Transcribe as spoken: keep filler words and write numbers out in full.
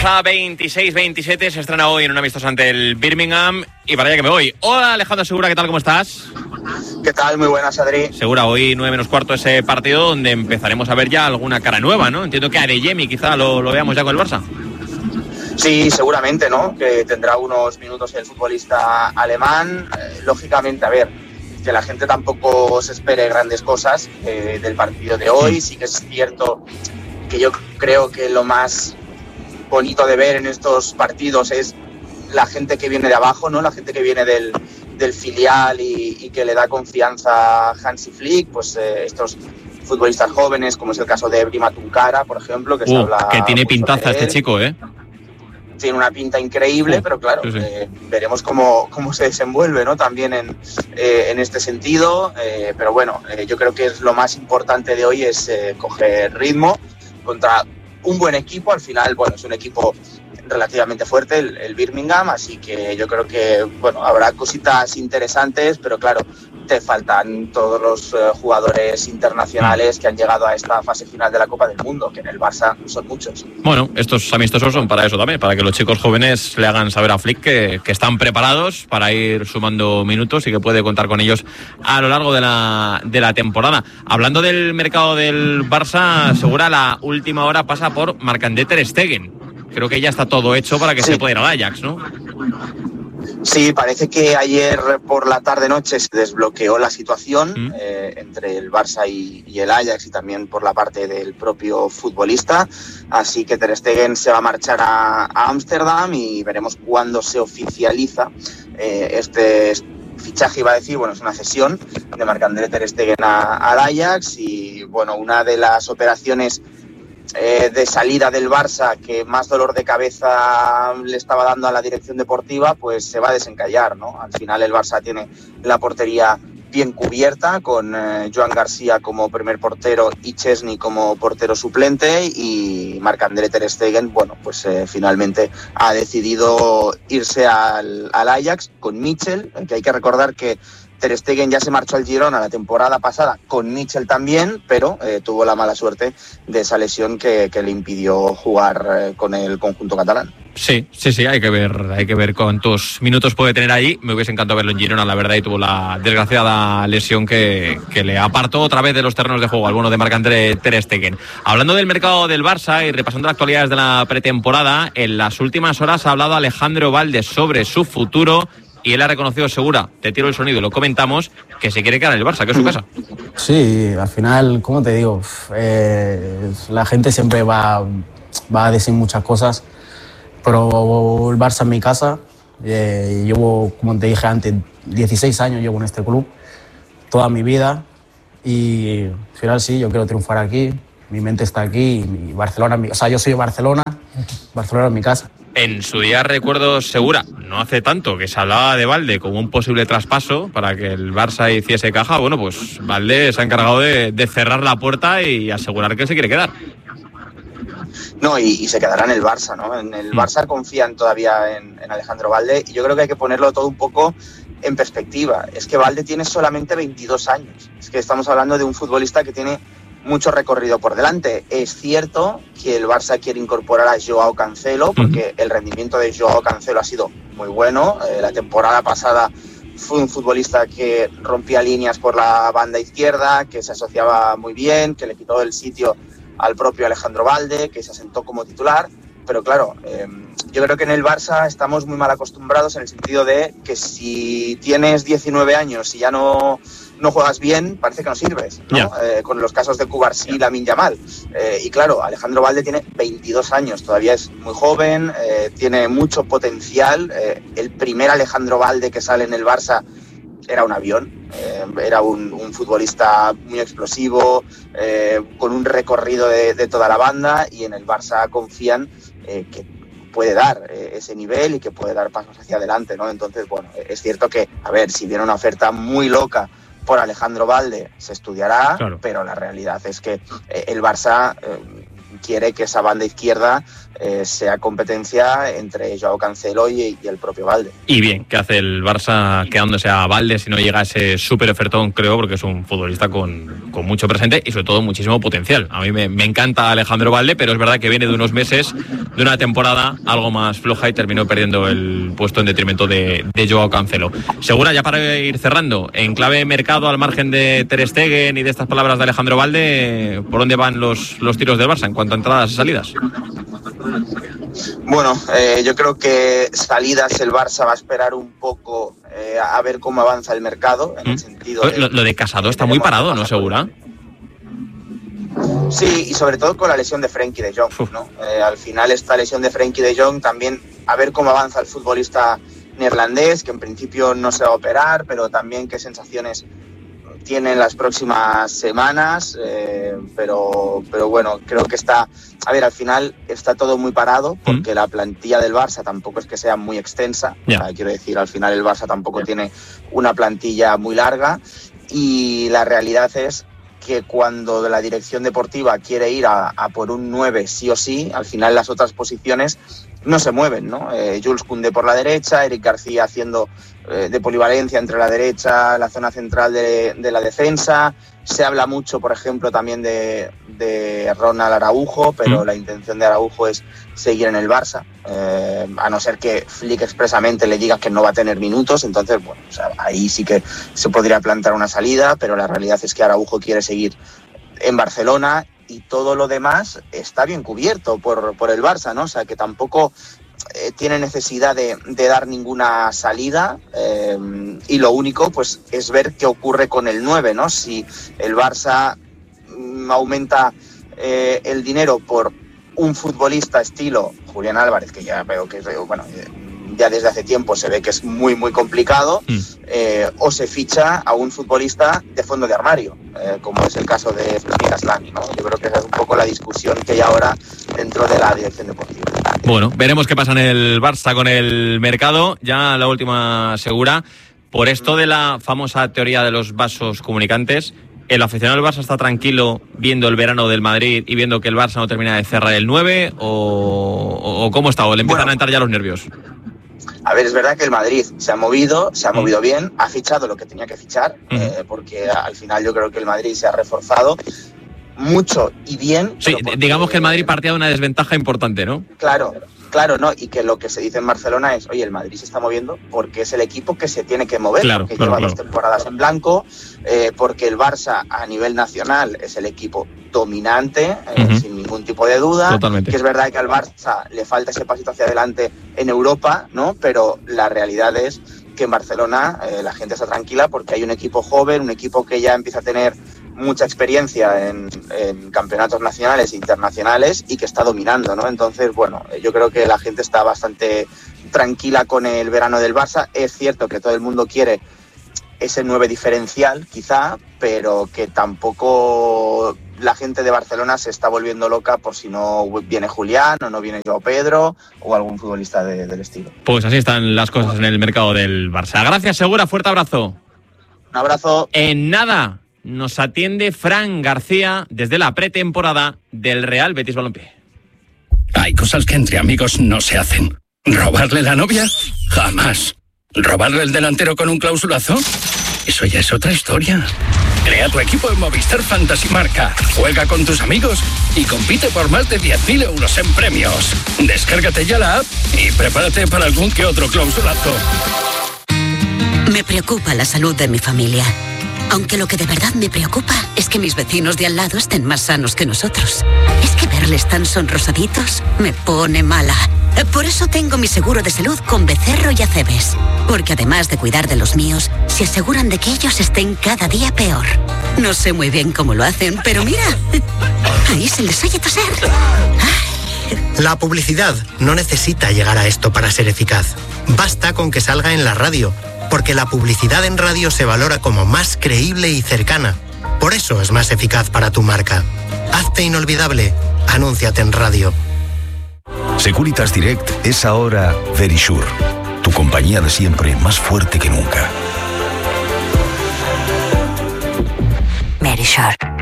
Barça veintiséis veintisiete se estrena hoy en un amistoso ante el Birmingham y para allá que me voy. Hola Alejandro Segura, ¿qué tal? ¿Cómo estás? ¿Qué tal? Muy buenas, Adri. Segura, hoy nueve menos cuarto ese partido donde empezaremos a ver ya alguna cara nueva, ¿no? Entiendo que Adeyemi quizá lo, lo veamos ya con el Barça. Sí, seguramente, ¿no? Que tendrá unos minutos el futbolista alemán. Eh, lógicamente, a ver, que la gente tampoco se espere grandes cosas eh, del partido de hoy. Sí que es cierto que yo creo que lo más bonito de ver en estos partidos es la gente que viene de abajo, ¿no? La gente que viene del, del filial y, y que le da confianza a Hansi Flick, pues eh, estos futbolistas jóvenes, como es el caso de Ebrima Tunkara, por ejemplo, que uh, se habla que tiene pintaza este chico, ¿eh? Tiene una pinta increíble, uh, pero claro, sí, sí. Eh, veremos cómo, cómo se desenvuelve, ¿no? También en, eh, en este sentido, eh, pero bueno, eh, yo creo que es lo más importante de hoy es eh, coger ritmo contra un buen equipo. Al final, bueno, es un equipo relativamente fuerte, el, el Birmingham, así que yo creo que, bueno, habrá cositas interesantes, pero claro, te faltan todos los eh, jugadores internacionales que han llegado a esta fase final de la Copa del Mundo, que en el Barça son muchos. Bueno, estos amistosos son para eso también, para que los chicos jóvenes le hagan saber a Flick que, que están preparados para ir sumando minutos y que puede contar con ellos a lo largo de la, de la temporada. Hablando del mercado del Barça, Segura, la última hora pasa por Marc-André ter Stegen. Creo que ya está todo hecho para que sí. se pueda ir al Ajax, ¿no? Sí, parece que ayer por la tarde-noche se desbloqueó la situación ¿Mm? eh, entre el Barça y, y el Ajax, y también por la parte del propio futbolista. Así que ter Stegen se va a marchar a Ámsterdam y veremos cuándo se oficializa eh, este fichaje, iba a decir, bueno, es una cesión de Marc-André ter Stegen al Ajax. Y bueno, una de las operaciones Eh, de salida del Barça que más dolor de cabeza le estaba dando a la dirección deportiva, pues se va a desencallar, ¿no? Al final el Barça tiene la portería bien cubierta con eh, Joan García como primer portero y Chesney como portero suplente, y Marc-André ter Stegen, bueno, pues eh, finalmente ha decidido irse al, al Ajax con Mitchell, eh, que hay que recordar que ter Stegen ya se marchó al Girona la temporada pasada con Mitchell también, pero eh, tuvo la mala suerte de esa lesión que, que le impidió jugar eh, con el conjunto catalán. Sí, sí, sí, hay que ver, hay que ver cuántos minutos puede tener ahí. Me hubiese encantado verlo en Girona, la verdad, y tuvo la desgraciada lesión que, que le apartó otra vez de los terrenos de juego al bueno de Marc-André ter Stegen. Hablando del mercado del Barça y repasando las actualidades de la pretemporada, en las últimas horas ha hablado Alejandro Valde sobre su futuro. Y él ha reconocido, Segura, te tiro el sonido y lo comentamos, que se quiere quedar en el Barça, que es su casa. Sí, al final, ¿cómo te digo? Eh, la gente siempre va, va a decir muchas cosas, pero el Barça es mi casa. Eh, llevo, como te dije antes, dieciséis años llevo en este club, toda mi vida. Y al final sí, yo quiero triunfar aquí, mi mente está aquí, y Barcelona, o sea, yo soy de Barcelona, Barcelona es mi casa. En su día recuerdo, Segura, no hace tanto, que se hablaba de Valde como un posible traspaso para que el Barça hiciese caja. Bueno, pues Valde se ha encargado de, de cerrar la puerta y asegurar que se quiere quedar. No, y, y se quedará en el Barça, ¿no? En el Barça confían todavía en, en Alejandro Valde, y yo creo que hay que ponerlo todo un poco en perspectiva. Es que Valde tiene solamente veintidós años. Es que estamos hablando de un futbolista que tiene mucho recorrido por delante. Es cierto que el Barça quiere incorporar a Joao Cancelo, porque uh-huh. el rendimiento de Joao Cancelo ha sido muy bueno. Eh, la temporada pasada fue un futbolista que rompía líneas por la banda izquierda, que se asociaba muy bien, que le quitó el sitio al propio Alejandro Valde, que se asentó como titular. Pero claro, eh, yo creo que en el Barça estamos muy mal acostumbrados en el sentido de que si tienes diecinueve años y ya no, no juegas bien, parece que no sirves, ¿no? Yeah. Eh, con los casos de Cubarsí y Lamine Yamal. Eh, y claro, Alejandro Valde tiene veintidós años, todavía es muy joven, eh, tiene mucho potencial. Eh, el primer Alejandro Valde que sale en el Barça era un avión, eh, era un, un futbolista muy explosivo, eh, con un recorrido de, de toda la banda, y en el Barça confían eh, que puede dar eh, ese nivel y que puede dar pasos hacia adelante, ¿no? Entonces, bueno, es cierto que, a ver, si viene una oferta muy loca por Alejandro Valde, se estudiará, claro. Pero la realidad es que eh, el Barça eh, quiere que esa banda izquierda eh, sea competencia entre Joao Cancelo y, y el propio Balde. Y bien, ¿qué hace el Barça quedándose a Balde si no llega a ese súper ofertón, creo, porque es un futbolista con, con mucho presente y sobre todo muchísimo potencial? A mí me, me encanta Alejandro Balde, pero es verdad que viene de unos meses, de una temporada algo más floja y terminó perdiendo el puesto en detrimento de, de Joao Cancelo. Segura, ya para ir cerrando, en clave mercado, al margen de Ter Stegen y de estas palabras de Alejandro Balde, ¿por dónde van los, los tiros del Barça en cuanto a entradas y salidas? Bueno, eh, yo creo que salidas el Barça va a esperar un poco eh, a ver cómo avanza el mercado, en ¿Mm? el sentido de, lo, lo de Casado está muy parado, ¿no, Segura? Sí, y sobre todo con la lesión de Frenkie de Jong, ¿no? Eh, al final esta lesión de Frenkie de Jong también, a ver cómo avanza el futbolista neerlandés, que en principio no se va a operar, pero también qué sensaciones tienen las próximas semanas, eh, pero, pero bueno, creo que está, a ver, al final está todo muy parado, porque mm. la plantilla del Barça tampoco es que sea muy extensa, yeah. o sea, quiero decir, al final el Barça tampoco yeah. tiene una plantilla muy larga, y la realidad es que cuando la dirección deportiva quiere ir a, a por un nueve sí o sí, al final las otras posiciones no se mueven, ¿no? Eh, Jules Koundé por la derecha, Eric García haciendo eh, de polivalencia entre la derecha, la zona central de, de la defensa. Se habla mucho, por ejemplo, también de, de Ronald Araujo, pero mm. la intención de Araujo es seguir en el Barça, eh, a no ser que Flick expresamente le diga que no va a tener minutos. Entonces, bueno, o sea, ahí sí que se podría plantear una salida, pero la realidad es que Araujo quiere seguir en Barcelona y todo lo demás está bien cubierto por, por el Barça, ¿no? O sea, que tampoco eh, tiene necesidad de, de dar ninguna salida, eh, y lo único pues es ver qué ocurre con el nueve, ¿no? Si el Barça mm, aumenta eh, el dinero por un futbolista estilo Julián Álvarez, que ya veo que, bueno, ya desde hace tiempo se ve que es muy muy complicado, mm. eh, o se ficha a un futbolista de fondo de armario, eh, como es el caso de Flamini Aslani, ¿no? Yo creo que esa es un poco la discusión que hay ahora dentro de la dirección deportiva. Bueno, veremos qué pasa en el Barça con el mercado. Ya la última, Segura, por esto de la famosa teoría de los vasos comunicantes, ¿el aficionado del Barça está tranquilo viendo el verano del Madrid y viendo que el Barça no termina de cerrar el nueve, o, o, o cómo está, o le empiezan bueno, a entrar ya los nervios? A ver, es verdad que el Madrid se ha movido, se ha movido bien, ha fichado lo que tenía que fichar, uh-huh. eh, porque al final yo creo que el Madrid se ha reforzado mucho y bien. Sí, porque, digamos que el Madrid partía de una desventaja importante, ¿no? Claro, claro, ¿no? Y que lo que se dice en Barcelona es, oye, el Madrid se está moviendo porque es el equipo que se tiene que mover, claro, porque claro, lleva claro. dos temporadas en blanco, eh, porque el Barça a nivel nacional es el equipo dominante, eh, uh-huh. sin ningún tipo de duda. Totalmente. Que es verdad que al Barça le falta ese pasito hacia adelante en Europa, ¿no? Pero la realidad es que en Barcelona eh, la gente está tranquila porque hay un equipo joven, un equipo que ya empieza a tener mucha experiencia en, en campeonatos nacionales e internacionales y que está dominando, ¿no? Entonces, bueno, yo creo que la gente está bastante tranquila con el verano del Barça. Es cierto que todo el mundo quiere ese nueve diferencial, quizá, pero que tampoco la gente de Barcelona se está volviendo loca por si no viene Julián o no viene Joao Pedro o algún futbolista de, del estilo. Pues así están las cosas en el mercado del Barça. Gracias, Segura, fuerte abrazo. Un abrazo. En nada nos atiende Fran García desde la pretemporada del Real Betis Balompié. Hay cosas que entre amigos no se hacen. ¿Robarle la novia? Jamás. ¿Robarle el delantero con un clausulazo? Eso ya es otra historia. Crea tu equipo en Movistar Fantasy Marca. Juega con tus amigos y compite por más de diez mil euros en premios. Descárgate ya la app y prepárate para algún que otro clausulazo. Me preocupa la salud de mi familia. Aunque lo que de verdad me preocupa es que mis vecinos de al lado estén más sanos que nosotros. Es que verles tan sonrosaditos me pone mala. Por eso tengo mi seguro de salud con Becerro y Acebes. Porque además de cuidar de los míos, se aseguran de que ellos estén cada día peor. No sé muy bien cómo lo hacen, pero mira, ahí se les oye toser. La publicidad no necesita llegar a esto para ser eficaz. Basta con que salga en la radio, porque la publicidad en radio se valora como más creíble y cercana. Por eso es más eficaz para tu marca. Hazte inolvidable. Anúnciate en radio. Securitas Direct es ahora Verisure, tu compañía de siempre más fuerte que nunca. Verisure.